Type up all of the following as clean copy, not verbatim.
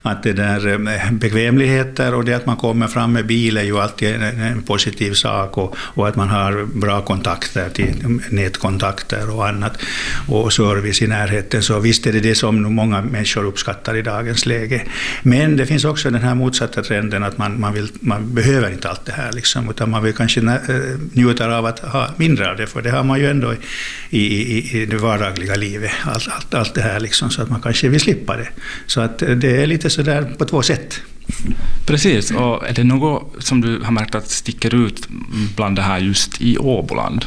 Att det där bekvämligheter och det att man kommer fram med bil är ju alltid en positiv sak och att man har bra kontakter till nätkontakter och annat och service i närheten. Så visst är det som många människor uppskattar i dagens läge. Men det finns också den här motsatta trenden att man behöver inte allt det här liksom, utan man vill kanske njuta av att ha mindre av det, för det har man ju ändå i det vardagliga livet, allt det här liksom, så att man kanske vill slippa det. Så att det är lite så där på två sätt. Precis, och är det något som du har märkt att sticker ut bland det här just i Åboland?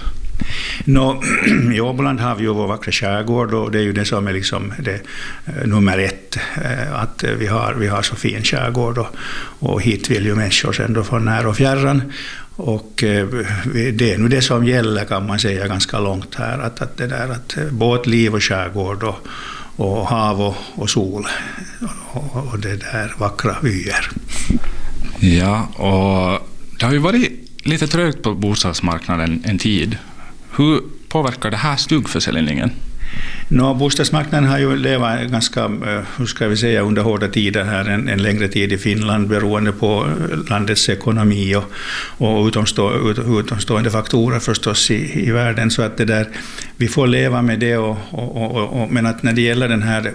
I Åboland har vi ju vår vackra skärgård, och det är ju det som är liksom det nummer ett, att vi har så fin skärgård och hit vill ju människor sen då från när och fjärran. Och det är nu det som gäller, kan man säga, ganska långt här, att det där att båtliv och skärgård och hav och sol och det där vackra vyer. Ja, och det har ju varit lite trögt på bostadsmarknaden en tid. Hur påverkar det här stugförsäljningen? Bostadsmarknaden har ju levat ganska, hur ska vi säga, under hårda tider här en längre tid i Finland, beroende på landets ekonomi och utomstående faktorer förstås i världen, så att det där, vi får leva med det men att när det gäller den här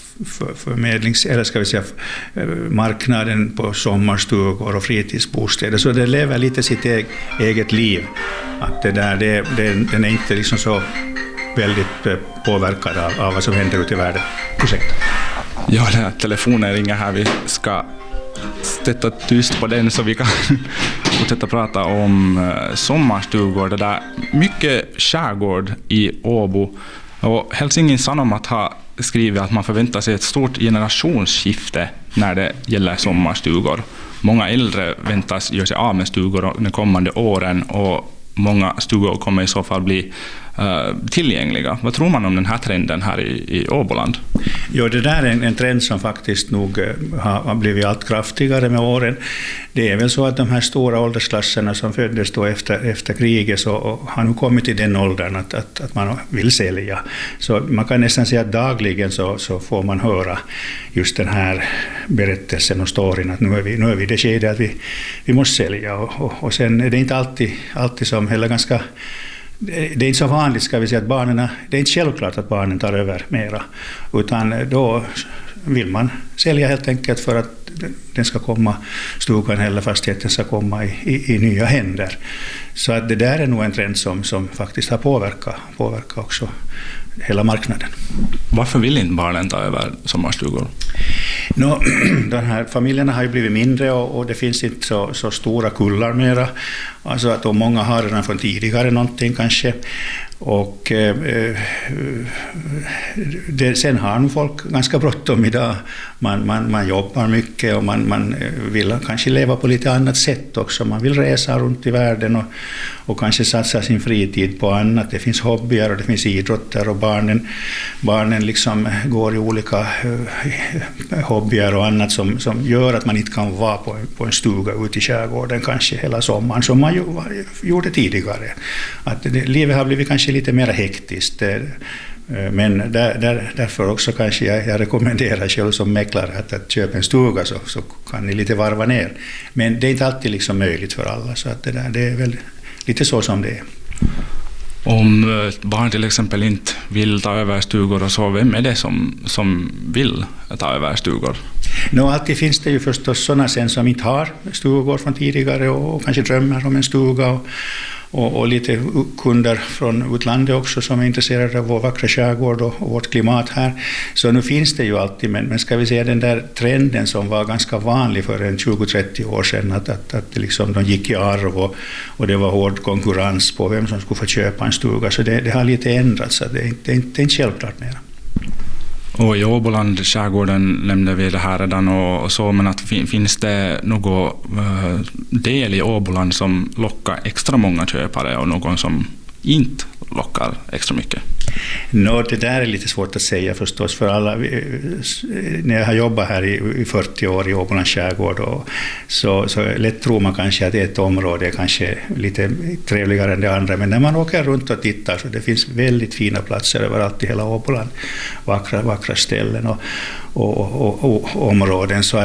eller ska vi säga marknaden på sommarstugor och fritidsbostäder, så det lever lite sitt eget liv, att det där den är inte liksom så väldigt påverkad av vad som händer ute i världen. Ursäkta. Ja, telefonen ringer här. Vi ska sätta tyst på den så vi kan fortsätta prata om sommarstugor. Det där mycket skärgård i Åbo. Och Helsingin Sanomat har skrivit att man förväntar sig ett stort generationsskifte när det gäller sommarstugor. Många äldre väntas göra sig av med stugor de kommande åren, och många stugor kommer i så fall bli tillgängliga. Vad tror man om den här trenden här i Åboland? Jo, det där är en trend som faktiskt nog har blivit allt kraftigare med åren. Det är väl så att de här stora åldersklasserna som föddes då efter kriget så har nu kommit till den åldern att man vill sälja. Så man kan nästan säga att dagligen så får man höra just den här berättelsen och storyn att nu är vi det skedet att vi måste sälja. Och sen är det inte alltid som heller ganska... Det är inte så vanligt, ska vi säga, att det är inte självklart att barnen tar över mera, utan då vill man sälja helt enkelt för att den ska komma, stugan eller fastigheten ska komma i nya händer. Så att det där är nog en trend som faktiskt har påverkat också hela marknaden. Varför vill inte barnen ta över sommarstugor? De här familjerna har ju blivit mindre och det finns inte så stora kullar mera. Alltså att många har redan från tidigare någonting kanske. Och sen har nog folk ganska bråttom idag. Man jobbar mycket och man vill kanske leva på lite annat sätt också. Man vill resa runt i världen och kanske satsa sin fritid på annat. Det finns hobbyer och det finns idrotter, och barnen liksom går i olika hobbyer och annat som gör att man inte kan vara på en stuga ute i skärgården kanske hela sommaren som man gjorde tidigare. Att livet har blivit kanske lite mer hektiskt. Men därför också kanske jag rekommenderar själv som mäklare att köpa en stuga så kan ni lite varva ner. Men det är inte alltid liksom möjligt för alla, så att det är väl lite så som det är. Om barn till exempel inte vill ta över stugor och så, vem är det som vill ta över stugor? Alltid finns det ju förstås sådana sen som inte har stugor från tidigare och kanske drömmer om en stuga och lite kunder från utlandet också som är intresserade av vår vackra skärgård och vårt klimat här. Så nu finns det ju alltid, men ska vi säga den där trenden som var ganska vanlig för en 20-30 år sedan, att liksom de gick i arv och det var hård konkurrens på vem som skulle få köpa en stuga, så det har lite ändrats, så det är inte självklart mer. Och i Åboland, skärgården, nämnde vi det här redan och så, men att finns det någon del i Åboland som lockar extra många köpare och någon som inte lockar extra mycket? Det där är lite svårt att säga förstås, för alla, när jag har jobbat här i 40 år i Åbolands skärgård, så lätt tror man kanske att ett område är kanske lite trevligare än det andra, men när man åker runt och tittar så det finns väldigt fina platser överallt i hela Åboland, vackra ställen och områden. Så